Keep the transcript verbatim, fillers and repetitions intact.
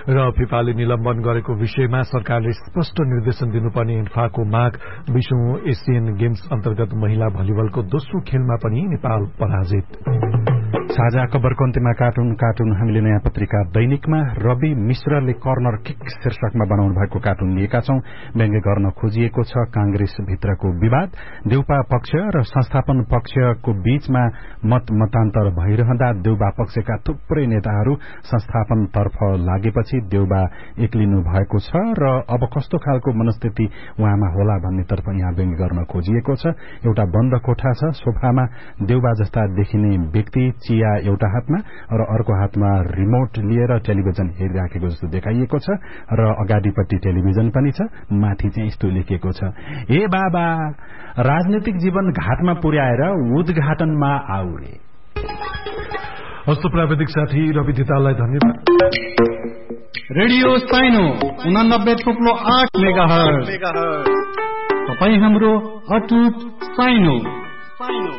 र फिफाले निलम्बन गरेको विषयमा सरकारले स्पष्ट निर्देशन दिनुपर्ने इन्फाको माग। बीसौं एसियन गेम्स अन्तर्गत महिला भलिबलको दोस्रो खेलमा पनि नेपाल पराजित। साझा खबरको अन्त्यमा कार्टुन कार्टुन हामीले नयाँ पत्रिका दैनिकमा रवि मिश्रले कर्नर किक शीर्षकमा बनाउनु भएको कार्टुन लिएका छौं। व्यङ्ग्य गर्न खोजिएको छ कांग्रेस भित्रको विवाद। देउपा पक्ष र संस्थापन पक्षको बीचमा मत मतान्तर भइरहँदा देउबा पक्षका थुप्रै नेताहरू संस्थापनतर्फ लागेपछि देउबा एक्लिनु भएको छ र अब कस्तो खालको मनस्थिति उहाँमा होला भन्नेतर्फ यहाँ व्यङ्ग्य गर्न खोजिएको छ। एउटा बन्द कोठा छ, सोफामा देउबा जस्ता देखिने व्यक्ति, चिया एउटा हातमा र अर्को हातमा रिमोट लिएर टेलिभिजन हेरिराखेको जस्तो देखाइएको छ र अगाडिपट्टि टेलिभिजन पनि छ। माथि चाहिँ यस्तो लेखिएको छ, हे बाबा राजनीतिक जीवन घाटमा पुर्याएर उद्घाटनमा आउरे। हस्त प्राविधिक साथी रवि धिताललाई धन्यवाद। रेडियो साइनो उनानब्बे थुप्लो आठ मेगा हर्ज। तपाईँ हाम्रो अटुट साइनो।